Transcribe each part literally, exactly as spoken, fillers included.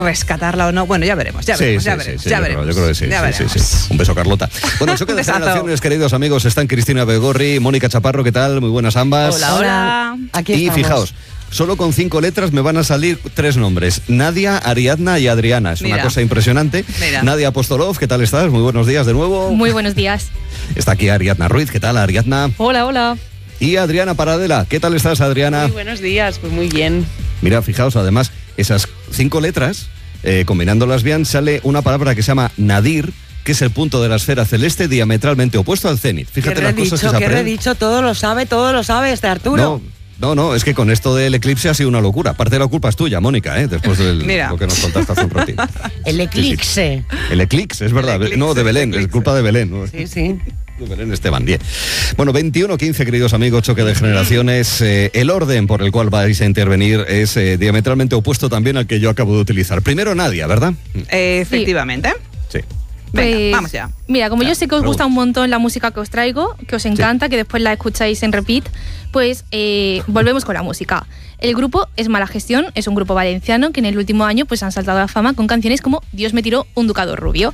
rescatarla o no. Bueno, ya veremos, ya veremos, sí, ya sí, veremos. Sí, ya yo, veremos. creo, yo creo que sí, ya sí, sí, sí. Un beso, Carlota. Bueno, choque de generaciones, queridos amigos, están Cristina Begorri, Mónica Chaparro, ¿qué tal? Muy buenas ambas. Hola, hola. Aquí y estamos. fijaos, solo con cinco letras me van a salir tres nombres: Nadia, Ariadna y Adriana. Es Mira. una cosa impresionante. Mira. Nadia Apostolov, ¿qué tal estás? Muy buenos días de nuevo. Muy buenos días. Está aquí Ariadna Ruiz, ¿qué tal, Ariadna? Hola, hola. Y Adriana Paradela, ¿qué tal estás, Adriana? Muy buenos días, pues muy bien. Mira, fijaos, además, esas cinco letras, eh, combinándolas bien, sale una palabra que se llama nadir, que es el punto de la esfera celeste diametralmente opuesto al cenit. Fíjate ¿Qué las redicho, cosas que se qué aprenden. redicho? Todo lo sabe, todo lo sabe este Arturo. No, no, no, es que con esto del eclipse ha sido una locura. Parte de la culpa es tuya, Mónica, ¿eh? Después de lo que nos contaste hace un ratito. El eclipse. Sí, sí. El eclipse, es verdad. Eclipse, no, de Belén, es culpa de Belén. ¿no? Sí, sí. De Belén Esteban, diez. Bueno, veintiuno quince, queridos amigos, choque de generaciones. Eh, el orden por el cual vais a intervenir es eh, diametralmente opuesto también al que yo acabo de utilizar. Primero Nadia, ¿verdad? Eh, efectivamente. Sí. Venga, Pues, vamos ya. Mira, como Ya, yo sé que os pregunta. gusta un montón la música que os traigo, que os encanta, que después la escucháis en repeat, pues eh, volvemos con la música. El grupo es Mala Gestión, es un grupo valenciano que en el último año pues han saltado a la fama con canciones como Dios me tiró un ducado rubio.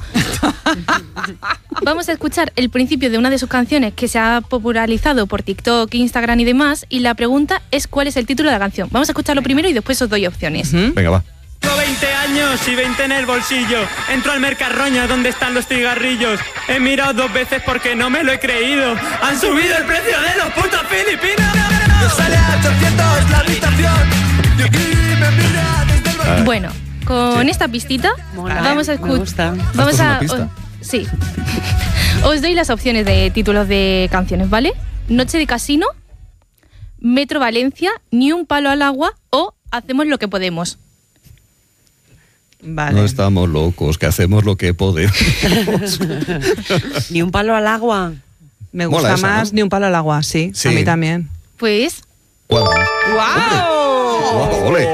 Vamos a escuchar el principio de una de sus canciones que se ha popularizado por TikTok, Instagram y demás, y la pregunta es cuál es el título de la canción. Vamos a escucharlo primero y después os doy opciones. ¿Mm? Venga, va. Tengo veinte años y veinte en el bolsillo. Entro al Mercarroña donde están los cigarrillos. He mirado dos veces porque no me lo he creído. Han subido el precio de los putos filipinos. Sale a ochocientos la habitación. Y aquí me mira desde el balcón. Bueno, con Sí. esta pistita Mola, vamos a me escuchar. gusta. Vamos ¿Esto es a una pista? o- sí. Os doy las opciones de títulos de canciones, ¿vale? Noche de casino, Metro Valencia, Ni un palo al agua o Hacemos lo que podemos. Vale. No estamos locos, que hacemos lo que podemos. Ni un palo al agua. Me Mola gusta esa, más ¿no? Ni un palo al agua, sí, Sí. a mí también. Pues Cuadras. ¡Guau! Guau, ole.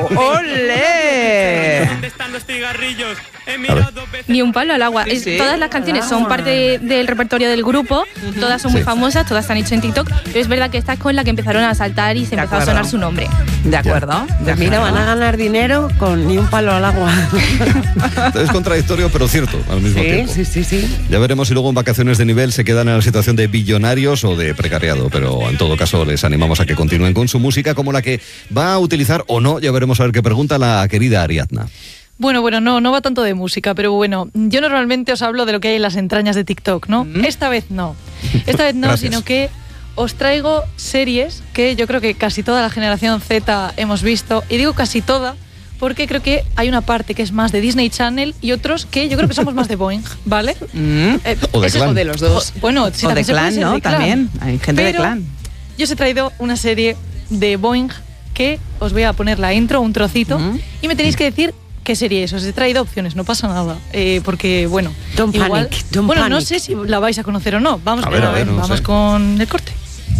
¡Ole! ¿Dónde están los cigarrillos? He mirado dos veces. Ni un palo al agua. Sí, Es- sí. Todas las canciones son parte de- del repertorio del grupo, todas son muy Sí. famosas, todas se han hecho en TikTok, pero es verdad que esta es con la que empezaron a saltar y se De empezó a acuerdo. sonar su nombre. De acuerdo. de Pues mira, acuerdo. van a ganar dinero con ni un palo al agua. Es contradictorio, pero cierto al mismo Sí, tiempo. sí, sí, sí. Ya veremos si luego en vacaciones de nivel se quedan en la situación de billonarios o de precariado, pero en todo caso les animamos a que continúen con su música como la que va a utilizar o no. Ya veremos a ver qué pregunta la querida Ariadna. Bueno, bueno, no, no va tanto de música, pero bueno, yo normalmente os hablo de lo que hay en las entrañas de TikTok, ¿no? Mm. Esta vez no. Esta vez no, Gracias. sino que os traigo series que yo creo que casi toda la generación Z hemos visto, y digo casi toda porque creo que hay una parte que es más de Disney Channel y otros que yo creo que somos más de Boing, ¿vale? Mm. Eh, O de eso- Clan. O de los dos. o- bueno, sí, o de también se puede clan, ser ¿no? de Clan. También. Hay gente de Pero clan. Yo os he traído una serie de Boing que os voy a poner la intro, un trocito, Ujú. y me tenéis que decir qué serie es. Os he traído opciones, no pasa nada. Eh, porque, bueno, Don't igual, panic, don't bueno, no panic. sé si la vais a conocer o no. Vamos A ver, a ver, no vamos sé. con el corte.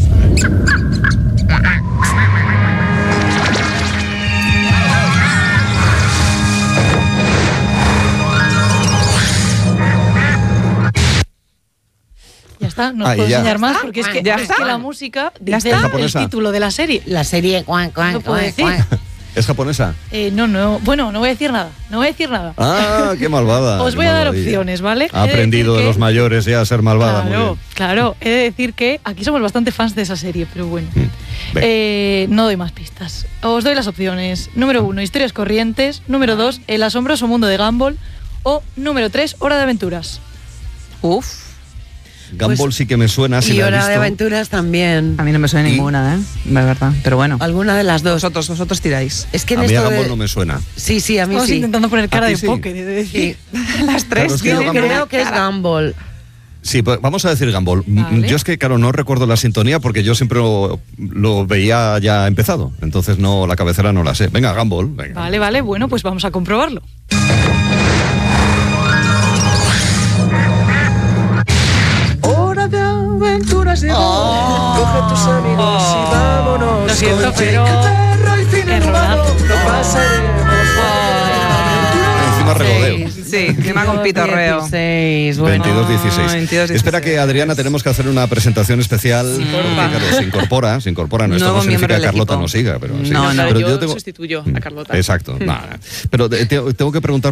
Ya está, no os Ah, y puedo ya. enseñar más porque es que, ¿Ya es está? que la música ¿Ya dice está? el ¿Japonesa? título de la serie. La serie cuan, cuan, No puedo cuan, decir. cuan. ¿Es japonesa? Eh, no, no, bueno, no voy a decir nada, no voy a decir nada. Ah, qué malvada. Os qué voy a dar malvadilla. opciones, ¿vale? Ha He de aprendido decir de que- los mayores ya a ser malvada. muy Claro, bien. claro. He de decir que aquí somos bastante fans de esa serie, pero bueno. Mm, venga. Eh, no doy más pistas. Os doy las opciones. Número uno, Historias Corrientes. Número dos, El asombroso mundo de Gumball. O número tres, Hora de Aventuras. Uf. Gumball Pues- sí que me suena, si Y la he Hora de visto. Aventuras también. A mí no me suena ¿Y? ninguna, ¿eh? De verdad. Pero bueno. Alguna de las dos. Vosotros, vosotros tiráis. Es que en A mí a esto Gumball de- no me suena. Sí, sí, a mí Estamos sí. intentando poner cara ¿A ti de sí? póker, he de decir. Las tres. Claro, es que Yo yo tienen creo una que es cara. Gumball. Sí, pues vamos a decir Gumball. M- Vale. Yo es que, claro, no recuerdo la sintonía porque yo siempre lo, lo veía ya empezado. Entonces no, la cabecera no la sé. Venga, Gumball. Venga. Vale, vale, bueno, pues vamos a comprobarlo. Hora de aventuras llegó. Coge tus amigos y vámonos. Lo siento, con pero- Jake, perro y cine Errorazo. robado. Lo pasaremos. Encima regodeo. Sí, Sí, encima con pitorreo. dieciséis, bueno. veintidós dieciséis. Ay, veintidós dieciséis. Espera que, Adriana, tenemos que hacer una presentación especial. Sí. Porque, claro, se incorpora, se incorpora. No, esto Nuevo no significa miembro que del Carlota equipo. no siga, pero sí. No, no. Pero yo, tengo- sustituyo a Carlota. Exacto. No, no. Pero te- tengo que preguntar